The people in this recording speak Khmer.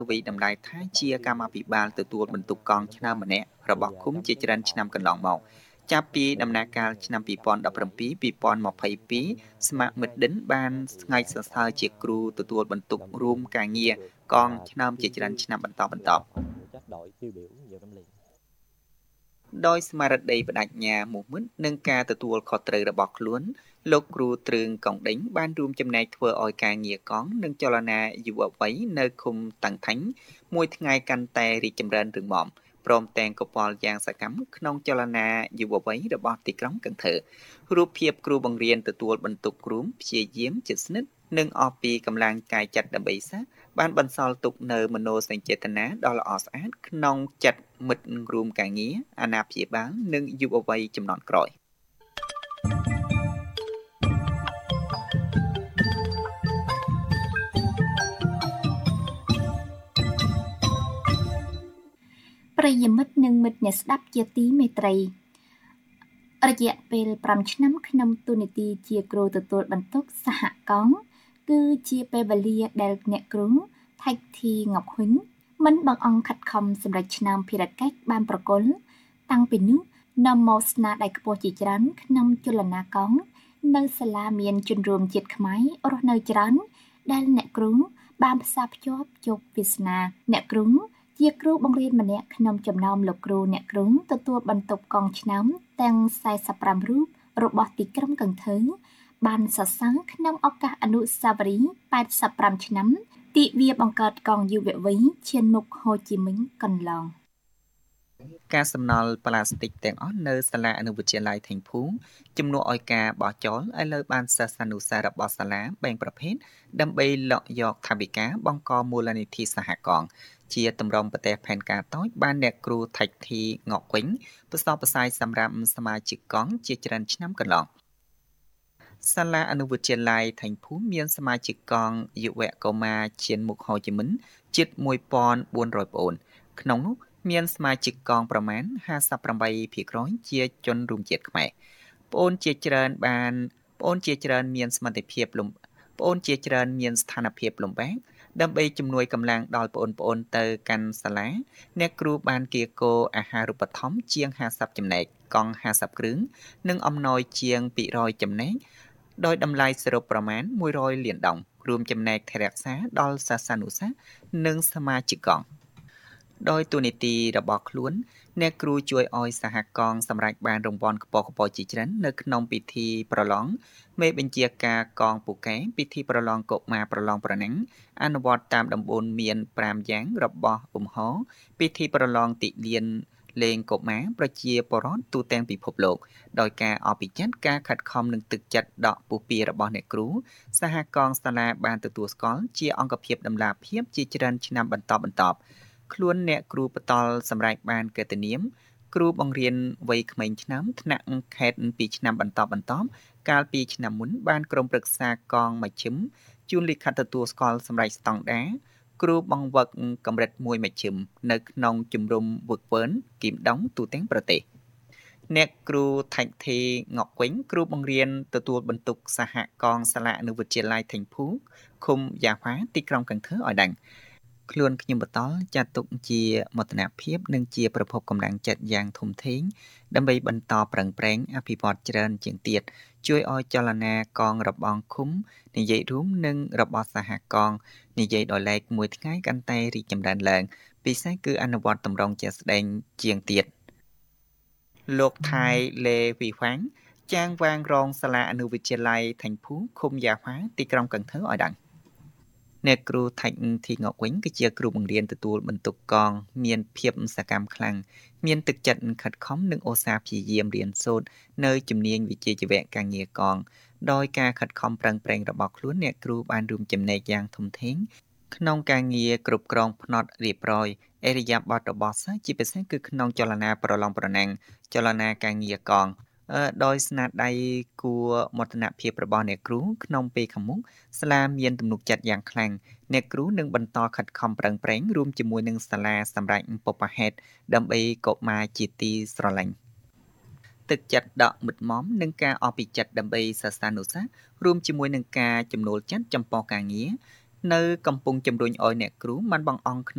វិតម្លៃថាជាកម្មាភិបាលទទួលបន្ទុកកងឆ្នាំម្នាក់របស់ឃុំជាច្រើនឆ្នាំកន្លងមកចាប់ពីដំណាក់កាលឆ្នាំ2017-2022ស្ម័គ្រមិត្តដិនបានស្ងែកសរសើរជាគ្រូទទួលបន្ទុករួមការងារកងឆ្នាំជាច្រើនឆ្នាំបន្តដោយស្មារតីបដិញ្ញាមោះមុតនឹងការទទួលខុសត្រូវរបស់ខ្លួនលោកគ្រូទ្រឿងកងដេញបានរួមចំណែកធ្វើឲ្យការងារកងនិងចលនាយុវវ័យនៅឃុំតាំងថាញ់មួយថ្ងៃកាន់តែរីកចម្រើនរឹងមាំព្រមទាំងកប៉ាល់យ៉ាងសកម្មក្នុងចលនាយុវវ័យរបស់ទីក្រុងកន្ធើរូបភាពគ្រូបង្រៀនទទួលបន្ទុករួមព្យាយាមជិតស្និទ្ធនិងអស់ពីកម្លាំងកាយចិត្តដើម្បីសាស្ត្របានបន្សល់ទុកនៅមនោសញ្ចេតនាដ៏ល្អស្អាតក្នុងចិត្តមិត្តរួមការងារអាណាព្យាបាលនិងយុវវ័យជំនាន់ក្រោយប្រិយមិត្តនិងមិត្តអ្នកស្ដាប់ជាទីមេត្រីរយៈពេល5ឆ្នាំក្នុងតួនាទីជាគ្រូទទួលបន្ទុកសហកងគឺជាពេលវេលាដែលអ្នកគ្រូថៃធីងប់ហ៊ុញមិនបង្អង់ខិតខំសម្រាប់ឆ្នាំភារកិច្ចបានប្រគល់តាំងពីនោះនាំមកស្នាដៃខ្ពស់ជាច្រើនក្នុងចលនាកងនៅសាលាមានជនរួមជាតិខ្មែររស់នៅច្រើនដែលអ្នកគ្រូបានផ្សារភ្ជាប់ជោគវាសនាអ្នកគ្រូជាគ្រូបង្រៀនម្នាក់ក្នុងចំណោមលោកគ្រូអ្នកគ្រូទទួលបន្ទុកកងឆ្នាំទាំង45រូបរបស់ទីក្រុងកន្ធើបានសរសើរក្នុងឱកាសអនុស្សាវរីយ៍85ឆ្នាំទិវាបង្កើតកងយុវវ័យឈានមុខហូជីមិញកន្លងការសំណល់ប្លាស្ទិកទាំងអស់នៅសាលាអនុវិទ្យាល័យថេងភូមិជំនួសឲ្យការបោះចោលឥឡូវបានសិស្សានុសិស្សរបស់សាលាបែងប្រភេទដើម្បីលក់យកថវិកាបង្កមូលនិធិសហគមន៍ជាតម្រង់ប្រទេសផែនការតូចបានអ្នកគ្រូថៃធីងក់វិញប្រសពផ្សាយសម្រាប់សមាជិកកងជាច្រើនឆ្នាំកន្លងសាលាអនុវិទ្យាល័យថេងភូមិមានសមាជិកកងយុវកុមារឈានមុខហូជីមិញជិត 1400 ប្អូនក្នុងនោះមានសមាជិកកងប្រមាណ 58% ជាជនរួមជាតិខ្មែរប្អូនជាច្រើនមានសមត្ថភាពលំស្ថានភាពលំបាកដើម្បីជំនួយកម្លាំងដល់ប្អូនទៅកាន់សាលាអ្នកគ្រូបានគៀកោអាហារូបត្ថម្ភជាង50ចំណែកកង់50គ្រឿងនិងអំណោយជាង200ចំណែកដោយតម្លៃសរុបប្រមាណ100លានដុល្លាររួមចំណែកថែរក្សាដល់សិស្សានុសិស្សនិងសមាជិកកងដោយទូនីតិរបស់ខ្លួនអ្នកគ្រូជួយឲ្យសហគមន៍សម្រេចបានរង្វាន់ខ្ពស់ៗជាច្រើននៅក្នុងពិធីប្រឡងមេបញ្ជាការកងពូកែពិធីប្រឡងកុមារប្រឡងប្រណាំងអនុវត្តតាមដំបូន្មាន5យ៉ាងរបស់ពិធីប្រឡងតិលានលេងកុមារប្រជាពលរដ្ឋទូទាំងពិភពលោកដោយការអភិចិត្រការខិតខំនិងទឹកចិត្តដកពុះពៀរបស់អ្នកគ្រូសហគមន៍សាលាបានទទួលស្គាល់ជាអង្គភាពដំណាភាពជាច្រើនឆ្នាំបន្តខ្លួនអ្នកគ្រូបន្តសម្រេចបានកិត្តិនាមគ្រូបង្រៀនវ័យក្មេងឆ្នាំថ្នាក់ខេត្ត2ឆ្នាំបន្តកាលពីឆ្នាំមុនបានក្រុមប្រឹក្សាកងមជ្ឈិមជួនលិខិតទទួលស្គាល់សម្រេចស្តង់ដារគ្រូបង្វឹកកម្រិត1មជ្ឈិមនៅក្នុងជំរំវឹកវើនគីមដុងទូទាំងប្រទេសអ្នកគ្រូថៃធីងក់វិញគ្រូបង្រៀនទទួលបន្ទុកសហកងសាលាអនុវិទ្យាល័យថេងភូឃុំយ៉ាហ្វាទីក្រុងកន្ធើឲ្យដឹងខ្លួនខ្ញុំបន្តចាត់ទុកជាមោទនភាពនិងជាប្រភពកម្លាំងចិត្តយ៉ាងធំធេងដើម្បីបន្តប្រឹងប្រែងអភិវឌ្ឍច្រើនជាងទៀតជួយឲ្យចលនាកងរបងឃុំនិយាយរួមនិងរបស់សហគមន៍និយាយដោយឡែកមួយថ្ងៃកាន់តែរីកចម្រើនឡើងពិសេសគឺអនុវត្តតម្រង់ជាក់ស្ដែងជាងទៀតលោកថៃលេវីហ្វាំងចាងវាងរងសាលាអនុវិទ្យាល័យថេងភូឃុំយ៉ាហ្វាទីក្រុងកន្ធើឲ្យដឹងអ្នកគ្រូថៃធីងក់វិញគឺជាគ្រូបង្រៀនទទួលបន្ទុកកងមានភាពសកម្មខ្លាំងមានទឹកចិត្តខិតខំនិងឧស្សាហ៍ព្យាយាមរៀនសូត្រនៅជំនាញវិជ្ជាជីវៈការងារកងដោយការខិតខំប្រឹងប្រែងរបស់ខ្លួនអ្នកគ្រូបានរួមចំណែកយ៉ាងធំធេងក្នុងការងារគ្រប់គ្រងផ្នត់រៀបរយអរិយាប័ត្ររបស់សិស្សជាពិសេសគឺក្នុងចលនាប្រឡងប្រណាំងចលនាការងារកងដោយស្នាដៃគួរមោទនភាពរបស់អ្នកគ្រូក្នុងពេលខាងមុខសាលាមានទំនុកចិត្តយ៉ាងខ្លាំងអ្នកគ្រូនឹងបន្តខិតខំប្រឹងប្រែងរួមជាមួយនឹងសាលាសម្រាប់ពុបហេតុដើម្បីកុមារជាទីស្រឡាញ់ទឹកចិត្តដកមិត្តមមនិងការអភិចិត្តដើម្បីសិស្សានុសិស្សរួមជាមួយនឹងការចំណូលចិត្តចំពោះការងារនៅកំពុងជំរុញឲ្យអ្នកគ្រូមិនបង្អង់